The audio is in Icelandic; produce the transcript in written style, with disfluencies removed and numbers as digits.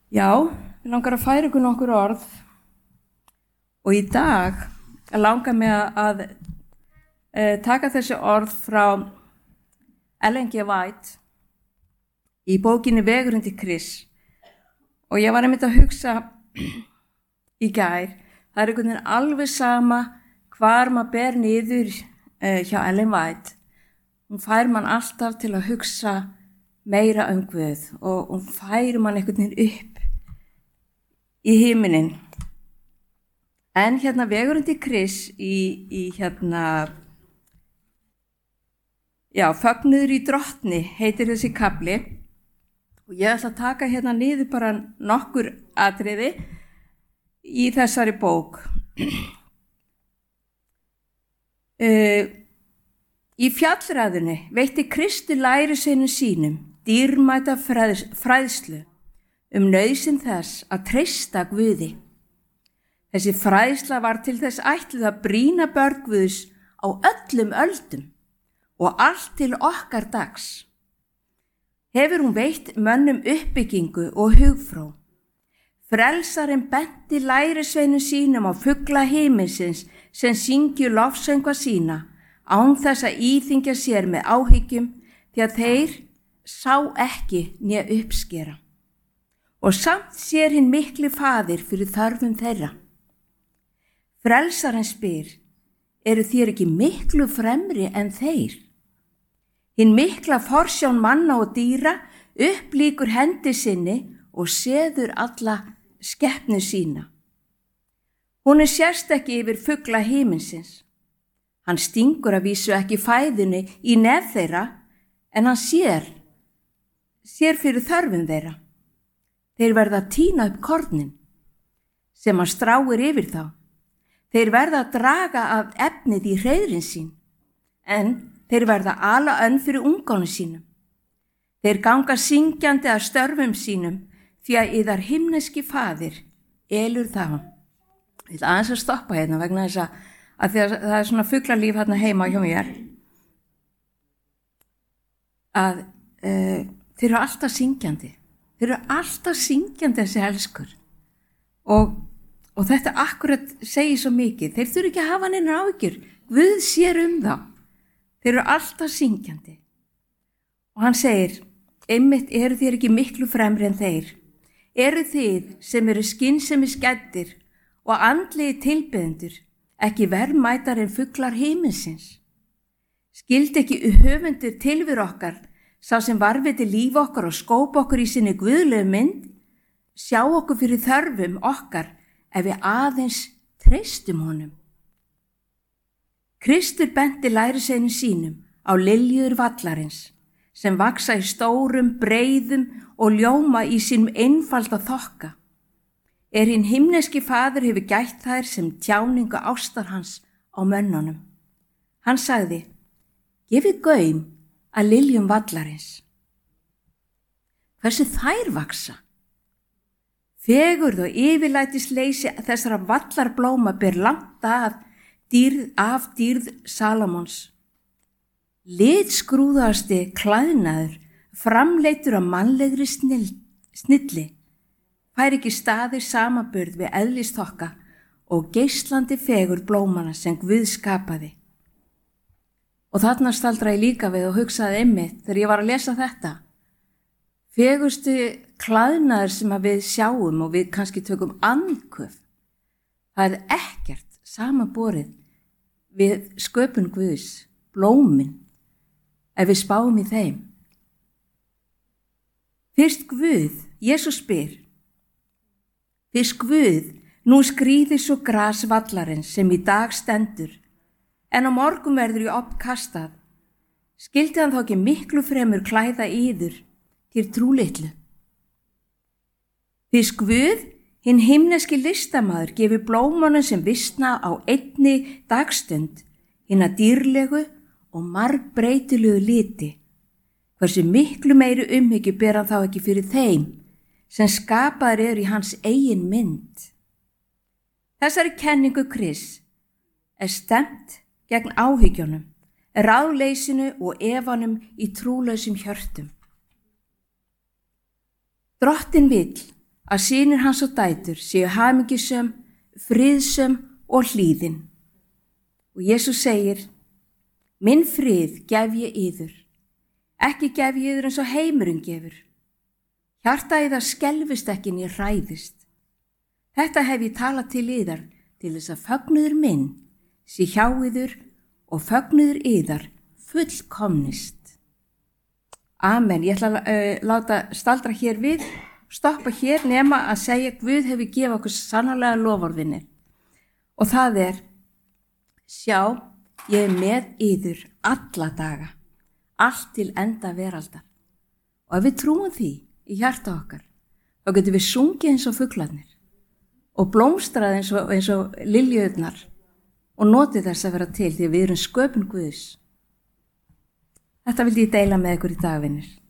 Já, við langar að færa ykkur nokkur orð og í dag langar mig að taka þessi orð frá Ellen G. White í bókinni Vegurinn til Krists og ég var einmitt að hugsa í gær, það er einhvern veginn alveg sama hvar maður ber niður hjá Ellen White. Hún fær mann alltaf til að hugsa meira Guð og hún fær mann einhvern veginn upp í himinin. En hérna Vegurinn til Krists í Fögnuður í drottni heitir þessi kafli og ég ætla að taka hérna niður bara nokkur atriði í þessari bók. Í fjallræðunni veitti Kristur lærisveinum sínum dýrmæta fræðslu nauðsyn þess að treysta Guði. Þessi fræðsla var til þess ætluð að brýna börn Guðs á öllum öldum og allt til okkar dags. Hefur hún veitt mönnum uppbyggingu og hugfró. Frelsarinn benti lærisveinum sínum á fugla himinsins sem syngju lofsöngva sína án þess að íþyngja sér með áhyggjum því að þeir sá ekki né uppskera. Og samt sér hinn mikli faðir fyrir þörfum þeirra. Frelsarinn spyr, eru þér ekki miklu fremri en þeir? Hinn mikla forsjón manna og dýra upplíkur hendi sinni og seður alla skepnu sína. Hún sérst ekki yfir fugla himinsins. Hann stingur að vísu ekki fæðunni í nef þeirra, en hann sér fyrir þörfum þeirra. Þeir verða að tína upp kornin sem hann stráir yfir þá. Þeir verða að draga af efnið í hreiðrin sín, en þeir verða að ala önn fyrir ungónu sínum. Þeir ganga syngjandi að störfum sínum því að yðar himneski faðir elur þá. Ég ætla aðeins að stoppa hérna vegna þess að það er svona fuglalíf hérna heima hjá mér. Að þeir eru alltaf syngjandi. Þeir eru alltaf syngjandi þessi elskur og þetta akkurat segir svo mikið. Þeir þurfi ekki að hafa neinar áhyggjur. Guð sér þá. Þeir eru alltaf syngjandi. Og hann segir, einmitt eru þér ekki miklu fremri en þeir. Eru þið sem eru skynsemi skæddir og andlegi tilbeðendur ekki verðmætar en fuglar himinsins? Skildi ekki höfundur tilveru okkar sá sem varviti líf okkar og skóp okkur í sinni guðlegu mynd, sjá okkur fyrir þörfum okkar ef við aðeins treystum honum. Kristur benti lærisveinum sínum á liljur vallarins sem vaksa í stórum, breiðum og ljóma í sínum einfalda þokka. Hinn himneski faðir hefur gætt þær sem tjáningu ástar hans á mönnunum. Hann sagði, gefið gaum að liljum vallarins. Hversu þær vaksa? Fegurð og yfirlætisleysi þessara vallarblóma ber langt af dýrð Salómons. Litskrúðasti klæðnaður, framleiddur af mannlegri snilli, fær ekki staðir samanburð við eðlisþokka og geislandi fegur blómana sem Guð skapaði. Og þarna staldra ég líka við og hugsaði einmitt þegar ég var að lesa þetta. Fegurstu klæðnaður sem við sjáum og við kannski tökum andköf, það er ekkert samanborið við sköpun Guðs, blómin, ef við spáum í þeim. Fyrst Guð, Jesús spyr, fyrst Guð, nú skríðir svo gras vallarins sem í dag stendur, en á morgun verður í opnkastað. Skildi hann þá ekki miklu fremur klæða yður til trúlitlu? Fyrst Guð, hinn himneski listamaður, gefi blómunum sem visna á einni dagstund hina dýrlegu og margbreytilegu liti. Hversu miklu meiri umhyggju ber hann þá ekki fyrir þeim sem skapaðir eru í hans eigin mynd. Þessari kenningu Krists stemt gegn áhyggjunum, ráðleysinu og efanum í trúlausum hjörtum. Drottinn vill að synir hans og dætur séu hamingjusöm, friðsöm og hlýðin. Og Jesús segir, minn frið gef ég yður, ekki gef ég yður eins og heimurinn gefur. Hjarta yðar skelfist ekki né hræðist. Þetta hef ég talað til yðar til þess að fögnuður minn sé hjá yður og fögnuður yðar fullkomnist. Amen. Ég ætla að láta staldra hér við, stoppa hér nema að segja Guð hefur gefið okkur sannarlega loforðinni. Og það er, sjá, ég er með yður alla daga, allt til enda veraldar. Og ef við trúum því í hjarta okkar, þá getum við sungið eins og fuglarnir og blómstrað eins og liljuðnar og notið þess að vera til því við erum sköpun Guðs. Þetta vildi ég deila með ykkur í dag, vinir.